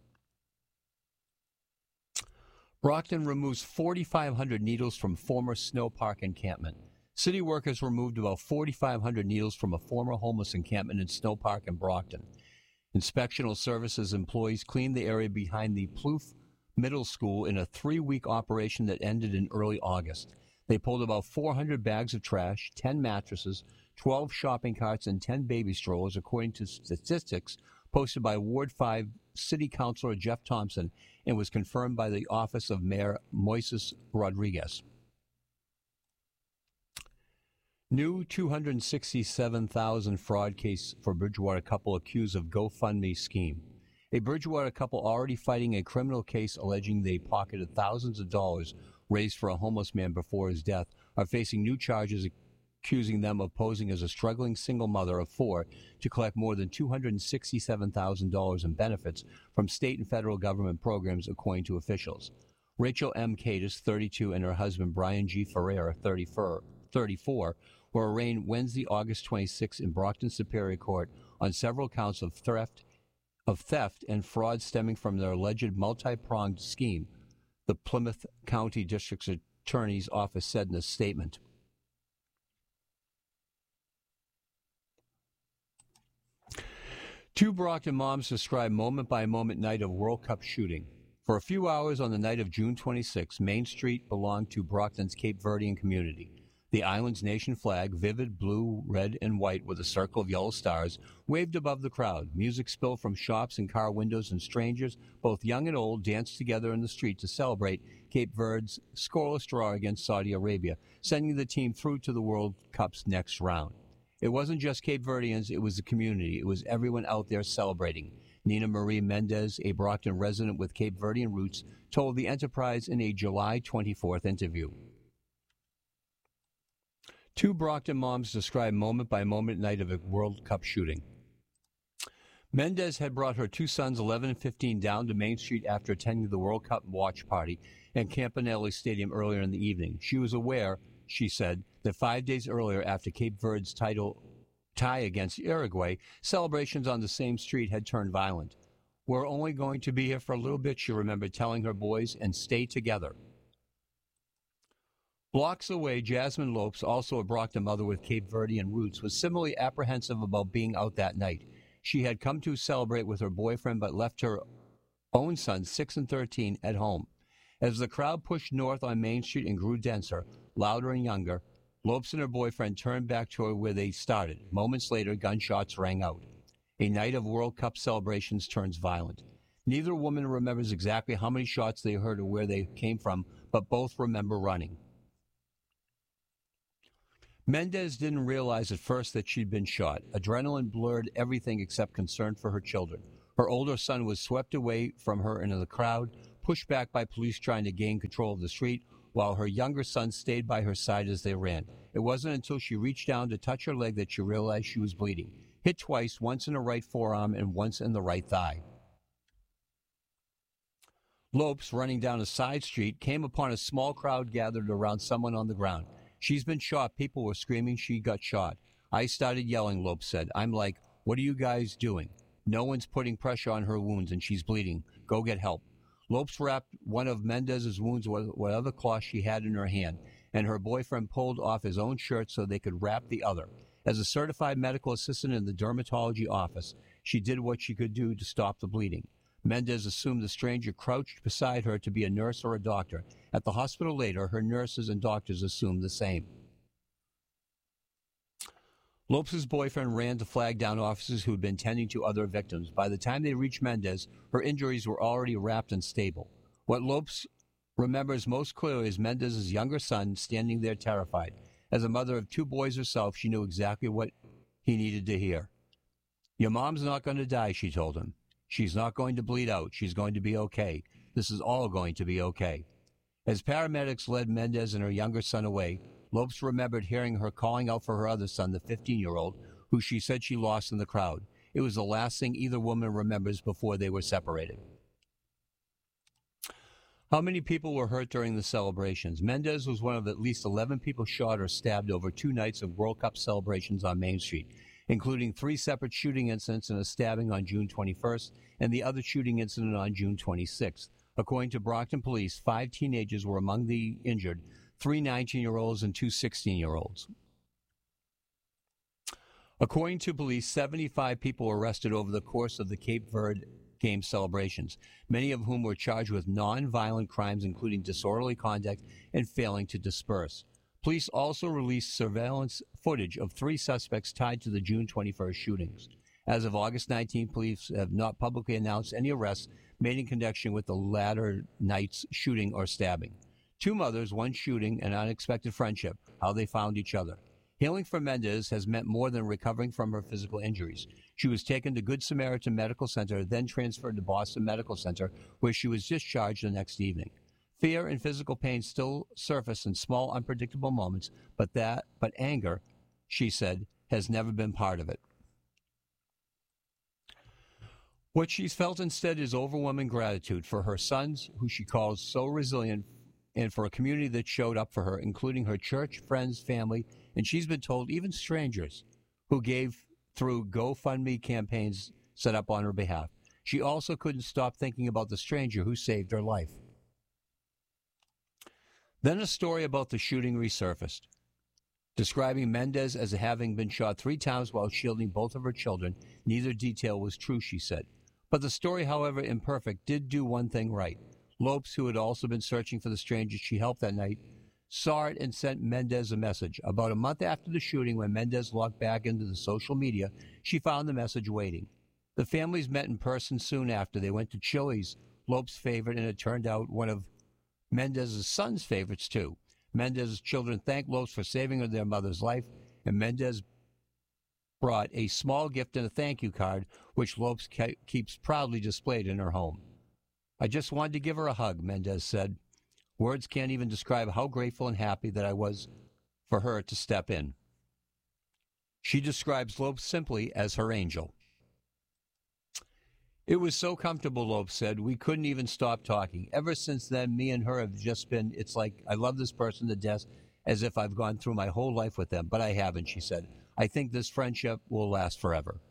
[SPEAKER 10] Brockton removes forty-five hundred needles from former snow park encampment. City workers removed about forty-five hundred needles from a former homeless encampment in Snow Park in Brockton. Inspectional Services employees cleaned the area behind the Plouffe Middle School in a three-week operation that ended in early August. They pulled about four hundred bags of trash, ten mattresses, twelve shopping carts, and ten baby strollers, according to statistics posted by Ward five City Councilor Jeff Thompson and was confirmed by the Office of Mayor Moises Rodriguez. New two hundred sixty-seven thousand dollars fraud case for Bridgewater couple accused of GoFundMe scheme. A Bridgewater couple already fighting a criminal case alleging they pocketed thousands of dollars raised for a homeless man before his death are facing new charges accusing them of posing as a struggling single mother of four to collect more than two hundred sixty-seven thousand dollars in benefits from state and federal government programs, according to officials. Rachel M. Cadis, thirty-two, and her husband Brian G. Ferreira, thirty-four, were arraigned Wednesday, August twenty-sixth in Brockton Superior Court on several counts of theft, of theft and fraud stemming from their alleged multi-pronged scheme, the Plymouth County District Attorney's Office said in a statement. Two Brockton moms describe moment-by-moment night of World Cup shooting. For a few hours on the night of June twenty-sixth, Main Street belonged to Brockton's Cape Verdean community. The island's nation flag, vivid blue, red, and white with a circle of yellow stars, waved above the crowd. Music spilled from shops and car windows, and strangers, both young and old, danced together in the street to celebrate Cape Verde's scoreless draw against Saudi Arabia, sending the team through to the World Cup's next round. It wasn't just Cape Verdeans, it was the community. It was everyone out there celebrating. Nina Marie Mendez, a Brockton resident with Cape Verdean roots, told the Enterprise in a July twenty-fourth interview. Two Brockton moms described moment-by-moment night of a World Cup shooting. Mendez had brought her two sons, eleven and fifteen, down to Main Street after attending the World Cup watch party at Campanelli Stadium earlier in the evening. She was aware, she said, that five days earlier, after Cape Verde's title tie against Uruguay, celebrations on the same street had turned violent. "We're only going to be here for a little bit," she remembered telling her boys, "and stay together." Blocks away, Jasmine Lopes, also a Brockton mother with Cape Verdean roots, was similarly apprehensive about being out that night. She had come to celebrate with her boyfriend but left her own sons, six and thirteen, at home. As the crowd pushed north on Main Street and grew denser, louder and younger, Lopes and her boyfriend turned back toward where they started. Moments later, gunshots rang out. A night of World Cup celebrations turns violent. Neither woman remembers exactly how many shots they heard or where they came from, but both remember running. Mendez didn't realize at first that she'd been shot. Adrenaline blurred everything except concern for her children. Her older son was swept away from her into the crowd, pushed back by police trying to gain control of the street, while her younger son stayed by her side as they ran. It wasn't until she reached down to touch her leg that she realized she was bleeding. Hit twice, once in the right forearm and once in the right thigh. Lopes, running down a side street, came upon a small crowd gathered around someone on the ground. She's been shot. People were screaming she got shot. I started yelling, Lopes said. I'm like, what are you guys doing? No one's putting pressure on her wounds, and she's bleeding. Go get help. Lopes wrapped one of Mendez's wounds with whatever cloth she had in her hand, and her boyfriend pulled off his own shirt so they could wrap the other. As a certified medical assistant in the dermatology office, she did what she could do to stop the bleeding. Mendez assumed the stranger crouched beside her to be a nurse or a doctor. At the hospital later, her nurses and doctors assumed the same. Lopes' boyfriend ran to flag down officers who had been tending to other victims. By the time they reached Mendez, her injuries were already wrapped and stable. What Lopes remembers most clearly is Mendez's younger son standing there terrified. As a mother of two boys herself, she knew exactly what he needed to hear. Your mom's not going to die, she told him. She's not going to bleed out. She's going to be okay. This is all going to be okay. As paramedics led Mendez and her younger son away, Lopes remembered hearing her calling out for her other son, the fifteen-year-old, who she said she lost in the crowd. It was the last thing either woman remembers before they were separated. How many people were hurt during the celebrations? Mendez was one of at least eleven people shot or stabbed over two nights of World Cup celebrations on Main Street, including three separate shooting incidents and a stabbing on June twenty-first and the other shooting incident on June twenty-sixth. According to Brockton Police, five teenagers were among the injured, three nineteen-year-olds and two sixteen-year-olds. According to police, seventy-five people were arrested over the course of the Cape Verde Game celebrations, many of whom were charged with non-violent crimes, including disorderly conduct and failing to disperse. Police also released surveillance footage of three suspects tied to the June twenty-first shootings. As of August nineteenth, police have not publicly announced any arrests made in connection with the latter night's shooting or stabbing. Two mothers, one shooting, an unexpected friendship, how they found each other. Healing for Mendez has meant more than recovering from her physical injuries. She was taken to Good Samaritan Medical Center, then transferred to Boston Medical Center, where she was discharged the next evening. Fear and physical pain still surface in small, unpredictable moments, but that, but anger, she said, has never been part of it. What she's felt instead is overwhelming gratitude for her sons, who she calls so resilient, and for a community that showed up for her, including her church, friends, family, and she's been told even strangers who gave through GoFundMe campaigns set up on her behalf. She also couldn't stop thinking about the stranger who saved her life. Then a story about the shooting resurfaced, describing Mendez as having been shot three times while shielding both of her children. Neither detail was true, she said. But the story, however imperfect, did do one thing right. Lopes, who had also been searching for the stranger she helped that night, saw it and sent Mendez a message. About a month after the shooting, when Mendez logged back into the social media, she found the message waiting. The families met in person soon after. They went to Chili's, Lopes' favorite, and it turned out one of Mendez's son's favorites, too. Mendez's children thanked Lopes for saving their mother's life, and Mendez brought a small gift and a thank you card, which Lopes ke- keeps proudly displayed in her home. I just wanted to give her a hug, Mendez said. Words can't even describe how grateful and happy that I was for her to step in. She describes Lopes simply as her angel. It was so comfortable, Lopes said. We couldn't even stop talking. Ever since then, me and her have just been, it's like I love this person to death, as if I've gone through my whole life with them, but I haven't, she said. I think this friendship will last forever.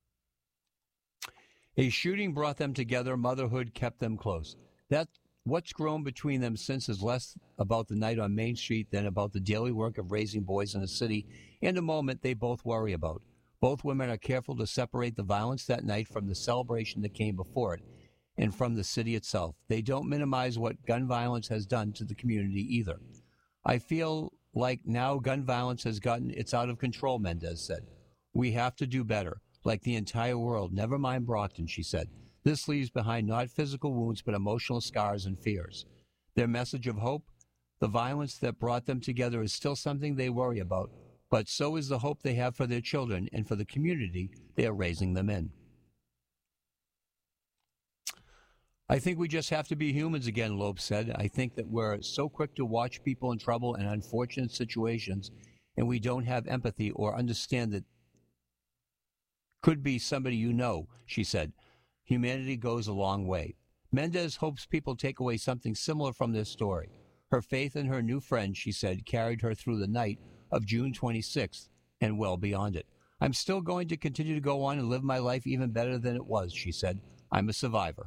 [SPEAKER 10] A shooting brought them together. Motherhood kept them close. That what's grown between them since is less about the night on Main Street than about the daily work of raising boys in a city and a moment they both worry about. Both women are careful to separate the violence that night from the celebration that came before it and from the city itself. They don't minimize what gun violence has done to the community either. I feel like now gun violence has gotten, it's out of control, Mendez said. We have to do better. Like the entire world. Never mind Brockton, she said. This leaves behind not physical wounds, but emotional scars and fears. Their message of hope, the violence that brought them together, is still something they worry about, but so is the hope they have for their children and for the community they are raising them in. I think we just have to be humans again, Loeb said. I think that we're so quick to watch people in trouble and unfortunate situations, and we don't have empathy or understand that could be somebody you know, she said. Humanity goes a long way. Mendez hopes people take away something similar from this story. Her faith in her new friend, she said, carried her through the night of June twenty-sixth and well beyond it. I'm still going to continue to go on and live my life even better than it was, she said. I'm a survivor.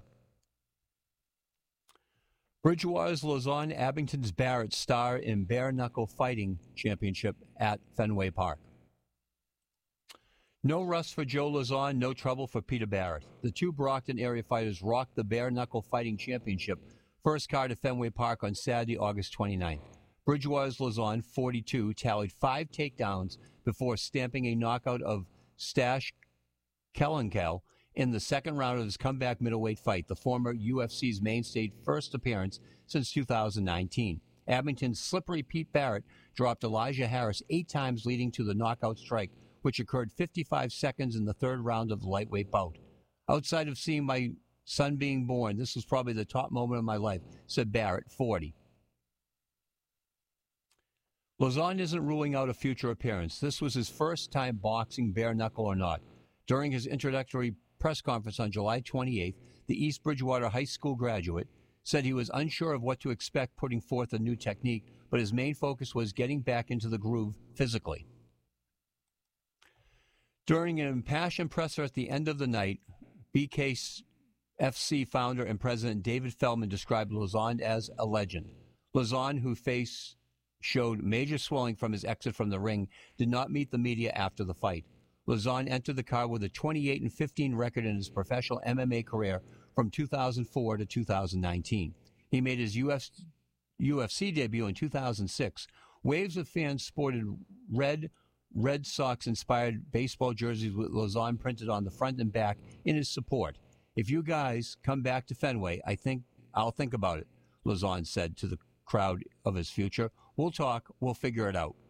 [SPEAKER 10] Bridgewater's Lozon Abington's Barrett star in Bare Knuckle Fighting Championship at Fenway Park. No rust for Joe Lozon, no trouble for Peter Barrett. The two Brockton area fighters rocked the Bare Knuckle Fighting Championship first card at Fenway Park on Saturday, August twenty-ninth. Bridgewater's Lozon, forty-two, tallied five takedowns before stamping a knockout of Stash Kellenkel in the second round of his comeback middleweight fight, the former U F C's mainstay first appearance since two thousand nineteen. Abington's slippery Pete Barrett dropped Elijah Harris eight times, leading to the knockout strike, which occurred fifty-five seconds in the third round of the lightweight bout. Outside of seeing my son being born, this was probably the top moment of my life, said Barrett, forty. Lozon isn't ruling out a future appearance. This was his first time boxing, bare knuckle or not. During his introductory press conference on July twenty-eighth, the East Bridgewater High School graduate said he was unsure of what to expect putting forth a new technique, but his main focus was getting back into the groove physically. During an impassioned presser at the end of the night, B K F C founder and president David Feldman described Lozon as a legend. Lozon, whose face showed major swelling from his exit from the ring, did not meet the media after the fight. Lozon entered the card with a twenty-eight and fifteen record in his professional M M A career from two thousand four to two thousand nineteen. He made his U F C debut in two thousand six. Waves of fans sported red, Red Sox-inspired baseball jerseys with Lozon printed on the front and back in his support. If you guys come back to Fenway, I think I'll think about it, Lozon said to the crowd of his future. We'll talk. We'll figure it out.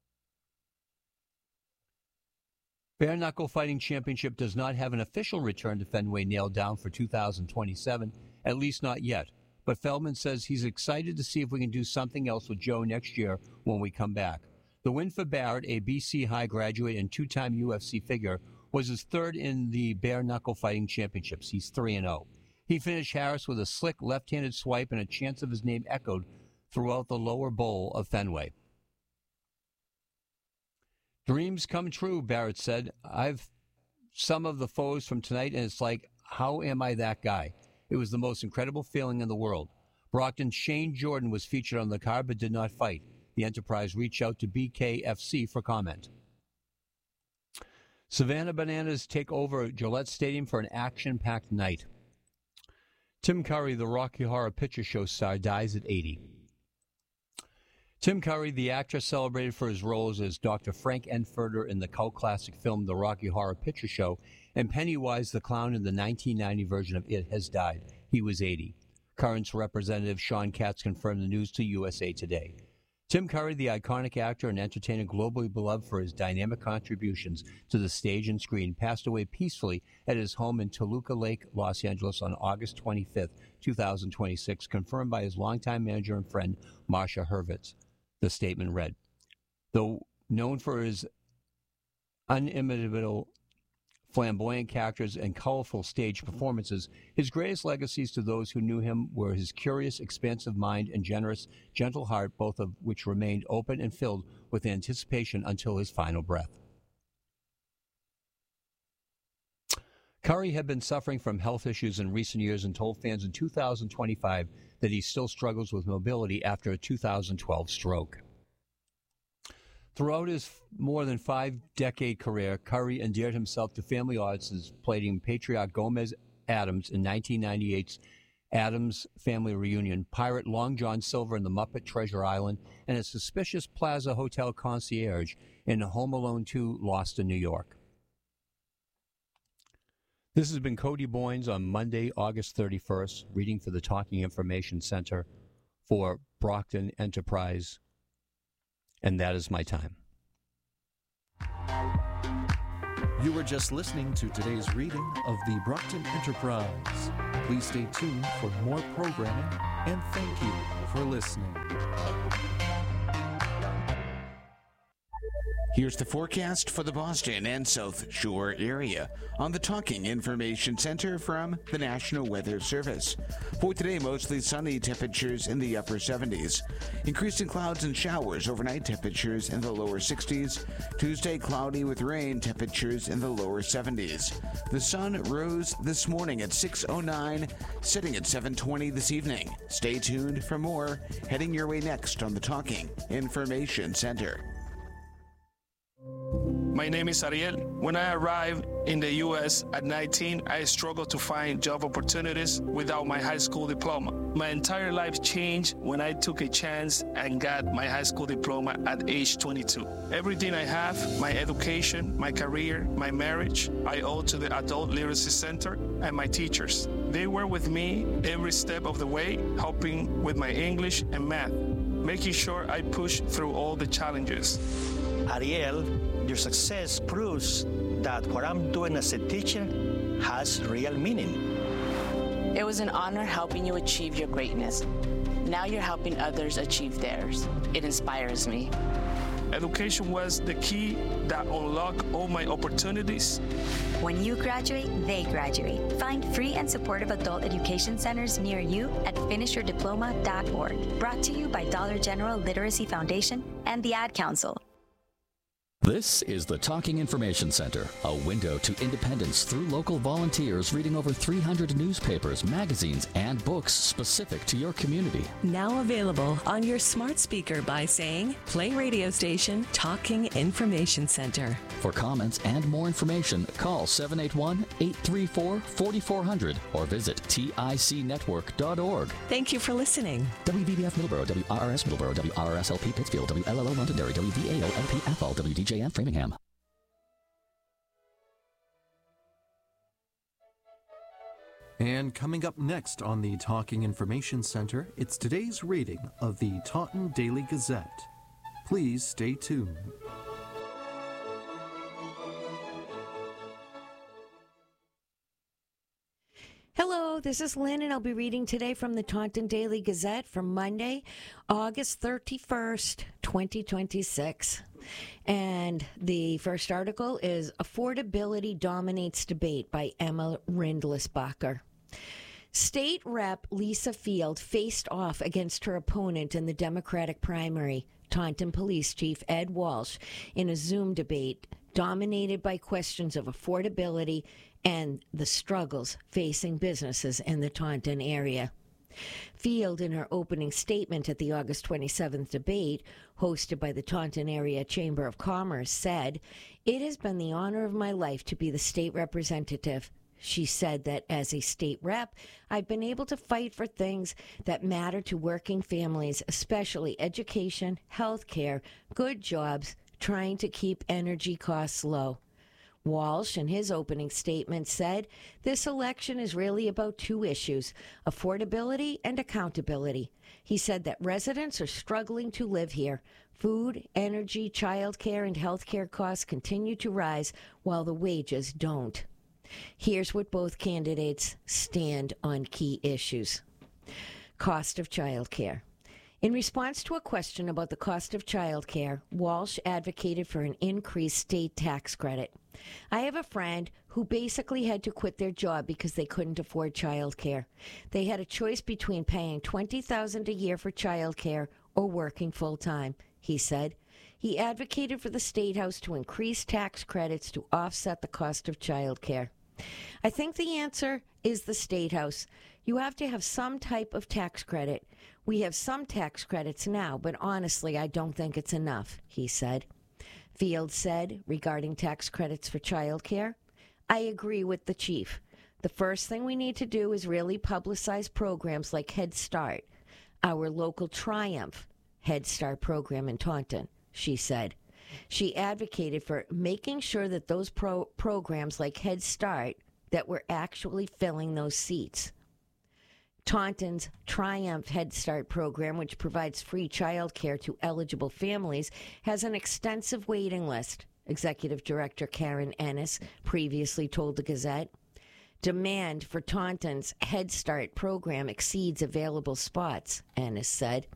[SPEAKER 10] Bare Knuckle Fighting Championship does not have an official return to Fenway nailed down for two thousand twenty-seven, at least not yet. But Feldman says he's excited to see if we can do something else with Joe next year when we come back. The win for Barrett, a B C High graduate and two-time U F C figure, was his third in the Bare Knuckle Fighting Championships. He's three and oh. He finished Harris with a slick left-handed swipe, and a chance of his name echoed throughout the lower bowl of Fenway. Dreams come true, Barrett said. I've some of the photos from tonight, and it's like, how am I that guy? It was the most incredible feeling in the world. Brockton's Shane Jordan was featured on the card but did not fight. The Enterprise reached out to B K F C for comment. Savannah Bananas take over Gillette Stadium for an action-packed night. Tim Curry, the Rocky Horror Picture Show star, dies at eighty. Tim Curry, the actor celebrated for his roles as Doctor Frank Enfurter in the cult classic film The Rocky Horror Picture Show and Pennywise the Clown in the nineteen ninety version of It, has died. He was eighty. Current's Representative Sean Katz confirmed the news to U S A Today. Tim Curry, the iconic actor and entertainer globally beloved for his dynamic contributions to the stage and screen, passed away peacefully at his home in Toluca Lake, Los Angeles on August twenty-fifth, two thousand twenty-six, confirmed by his longtime manager and friend, Marsha Hurwitz. The statement read, though known for his unimitable, flamboyant characters and colorful stage performances, his greatest legacies to those who knew him were his curious, expansive mind and generous, gentle heart, both of which remained open and filled with anticipation until his final breath. Curry had been suffering from health issues in recent years and told fans in two thousand twenty-five that he still struggles with mobility after a two thousand twelve stroke. Throughout his more than five-decade career, Curry endeared himself to family audiences, playing patriarch Gomez Addams in nineteen ninety-eight's Addams Family Reunion, pirate Long John Silver in The Muppet Treasure Island, and a suspicious Plaza Hotel concierge in Home Alone two, Lost in New York. This has been Cody Boynes on Monday, August thirty-first, reading for the Talking Information Center for Brockton Enterprise, and that is my time.
[SPEAKER 2] You were just listening to today's reading of the Brockton Enterprise. Please stay tuned for more programming, and thank you for listening.
[SPEAKER 11] Here's the forecast for the Boston and South Shore area on the Talking Information Center from the National Weather Service. For today, mostly sunny, temperatures in the upper seventies. Increasing clouds and showers, overnight temperatures in the lower sixties. Tuesday, cloudy with rain, temperatures in the lower seventies. The sun rose this morning at six oh nine, setting at seven twenty this evening. Stay tuned for more, heading your way next on the Talking Information Center.
[SPEAKER 12] My name is Ariel. When I arrived in the U S at nineteen, I struggled to find job opportunities without my high school diploma. My entire life changed when I took a chance and got my high school diploma at age twenty-two. Everything I have, my education, my career, my marriage, I owe to the Adult Literacy Center and my teachers. They were with me every step of the way, helping with my English and math, making sure I push through all the challenges.
[SPEAKER 13] Ariel, your success proves that what I'm doing as a teacher has real meaning.
[SPEAKER 4] It was an honor helping you achieve your greatness. Now you're helping others achieve theirs. It inspires me.
[SPEAKER 12] Education was the key that unlocked all my opportunities.
[SPEAKER 14] When you graduate, they graduate. Find free and supportive adult education centers near you at finish your diploma dot org. Brought to you by Dollar General Literacy Foundation and the Ad Council.
[SPEAKER 8] This is the Talking Information Center, a window to independence through local volunteers reading over three hundred newspapers, magazines, and books specific to your community.
[SPEAKER 9] Now available on your smart speaker by saying, play radio station Talking Information Center.
[SPEAKER 8] For comments and more information, call seven eight one, eight three four, four four zero zero or visit tic network dot org.
[SPEAKER 9] Thank you for listening.
[SPEAKER 8] W V B F Middleborough, W R R S Middleborough, W R R S L P Pittsfield, W L L O Londonderry, W V A O L P Athol, W D J M Framingham.
[SPEAKER 2] And coming up next on the Talking Information Center, it's today's reading of the Taunton Daily Gazette. Please stay tuned.
[SPEAKER 15] Hello, this is Lynn, and I'll be reading today from the Taunton Daily Gazette for Monday, August thirty-first, twenty twenty-six. And the first article is Affordability Dominates Debate by Emma Rindlisbacher. State Rep Lisa Field faced off against her opponent in the Democratic primary, Taunton Police Chief Ed Walsh, in a Zoom debate dominated by questions of affordability and the struggles facing businesses in the Taunton area. Field, in her opening statement at the August twenty-seventh debate, hosted by the Taunton Area Chamber of Commerce, said, "It has been the honor of my life to be the state representative." She said that as a state rep, I've been able to fight for things that matter to working families, especially education, health care, good jobs, trying to keep energy costs low. Walsh, in his opening statement, said, "This election is really about two issues, affordability and accountability." He said that residents are struggling to live here. Food, energy, child care, and health care costs continue to rise while the wages don't. Here's what both candidates stand on key issues. Cost of child care. In response to a question about the cost of child care, Walsh advocated for an increased state tax credit. "I have a friend who basically had to quit their job because they couldn't afford child care. They had a choice between paying twenty thousand dollars a year for child care or working full-time," he said. He advocated for the State House to increase tax credits to offset the cost of child care. "I think the answer is the State House. You have to have some type of tax credit. We have some tax credits now, but honestly, I don't think it's enough," he said. Field said, regarding tax credits for child care, "I agree with the chief. The first thing we need to do is really publicize programs like Head Start, our local Triumph Head Start program in Taunton," she said. She advocated for making sure that those pro- programs like Head Start that were actually filling those seats. Taunton's Triumph Head Start program, which provides free child care to eligible families, has an extensive waiting list, Executive Director Karen Ennis previously told the Gazette. Demand for Taunton's Head Start program exceeds available spots, Ennis said.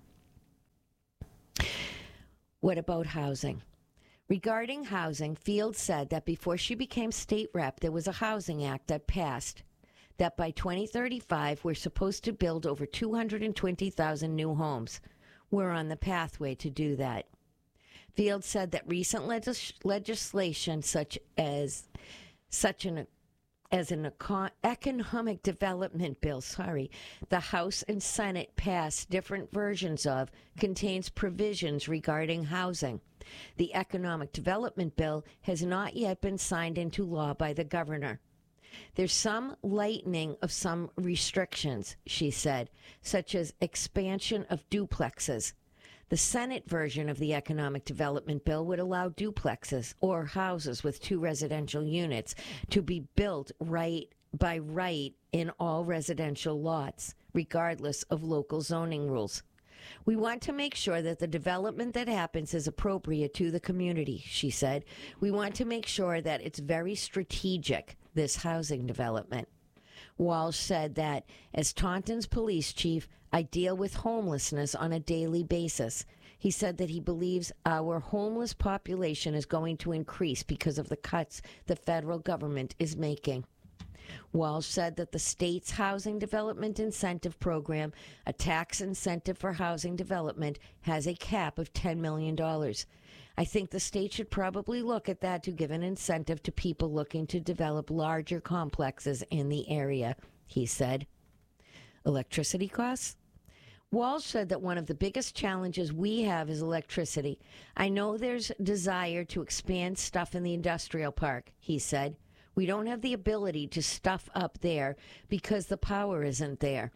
[SPEAKER 15] What about housing? Regarding housing, Fields said that before she became state rep, there was a housing act that passed, that by twenty thirty-five, we're supposed to build over two hundred twenty thousand new homes. We're on the pathway to do that. Fields said that recent legis- legislation such as such an as an econ- economic development bill, sorry, the House and Senate passed different versions of, contains provisions regarding housing. The economic development bill has not yet been signed into law by the governor. There's some lightening of some restrictions, she said, such as expansion of duplexes. The Senate version of the economic development bill would allow duplexes or houses with two residential units to be built right by right in all residential lots, regardless of local zoning rules. We want to make sure that the development that happens is appropriate to the community, she said. We want to make sure that it's very strategic, this housing development. Walsh said that, as Taunton's police chief, I deal with homelessness on a daily basis. He said that he believes our homeless population is going to increase because of the cuts the federal government is making. Walsh said that the state's Housing Development Incentive Program, a tax incentive for housing development, has a cap of ten million dollars. I think the state should probably look at that to give an incentive to people looking to develop larger complexes in the area, he said. Electricity costs? Walsh said that one of the biggest challenges we have is electricity. I know there's desire to expand stuff in the industrial park, he said. We don't have the ability to stuff up there because the power isn't there.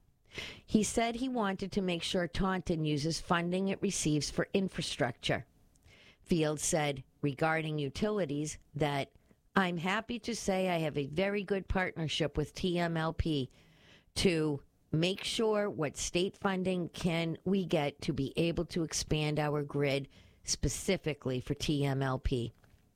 [SPEAKER 15] He said he wanted to make sure Taunton uses funding it receives for infrastructure. Fields said, regarding utilities, that I'm happy to say I have a very good partnership with T M L P to make sure what state funding can we get to be able to expand our grid specifically for T M L P.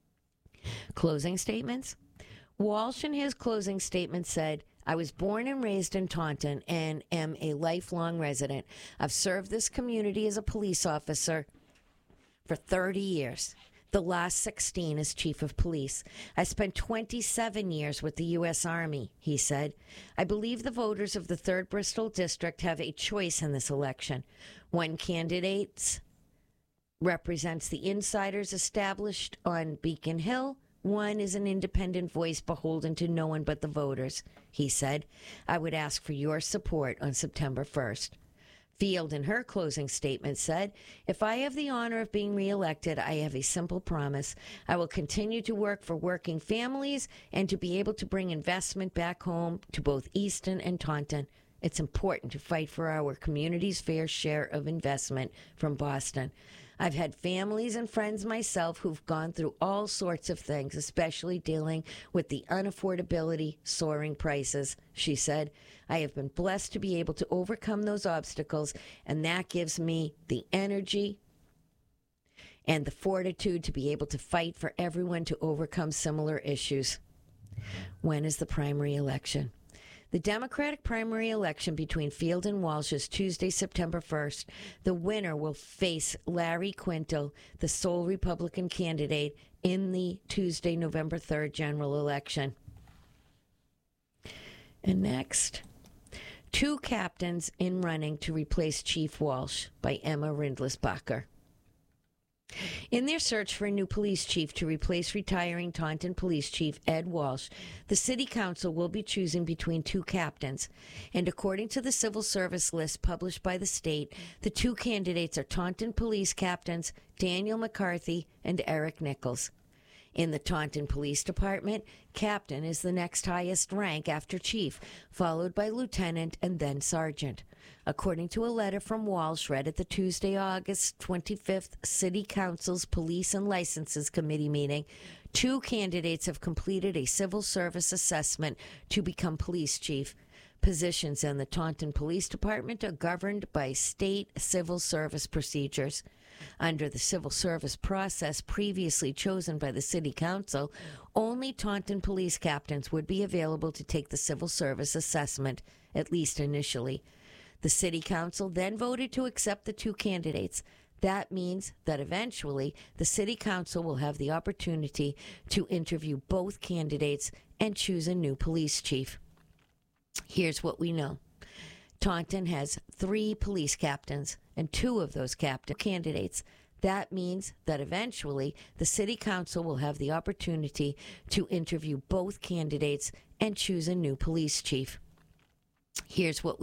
[SPEAKER 15] Closing statements? Walsh in his closing statement said, I was born and raised in Taunton and am a lifelong resident. I've served this community as a police officer for thirty years, the last sixteen as chief of police. I spent twenty-seven years with the U S Army, he said. I believe the voters of the third Bristol District have a choice in this election. One candidate represents the insiders established on Beacon Hill. One is an independent voice beholden to no one but the voters, he said. I would ask for your support on September first. Field, in her closing statement, said, if I have the honor of being reelected, I have a simple promise. I will continue to work for working families and to be able to bring investment back home to both Easton and Taunton. It's important to fight for our community's fair share of investment from Boston. I've had families and friends myself who've gone through all sorts of things, especially dealing with the unaffordability, soaring prices, she said. I have been blessed to be able to overcome those obstacles, and that gives me the energy and the fortitude to be able to fight for everyone to overcome similar issues. When is the primary election? The Democratic primary election between Field and Walsh is Tuesday, September first. The winner will face Larry Quintal, the sole Republican candidate, in the Tuesday, November third general election. And next, two captains in running to replace Chief Walsh by Emma Rindlisbacher. In their search for a new police chief to replace retiring Taunton Police Chief Ed Walsh, the City Council will be choosing between two captains. And according to the civil service list published by the state, the two candidates are Taunton Police Captains Daniel McCarthy and Eric Nichols. In the Taunton Police Department, captain is the next highest rank after chief, followed by lieutenant and then sergeant. According to a letter from Walsh read at the Tuesday, August twenty-fifth City Council's Police and Licenses Committee meeting, Two candidates have completed a civil service assessment to become police chief. Positions in the Taunton Police Department are governed by state civil service procedures. Under the civil service process previously chosen by the City Council, only Taunton police captains would be available to take the civil service assessment, at least initially. The City Council then voted to accept the two candidates. That means that eventually the City Council will have the opportunity to interview both candidates and choose a new police chief. Here's what we know. Taunton has three police captains and two of those captain candidates. That means that eventually the City Council will have the opportunity to interview both candidates and choose a new police chief. Here's what we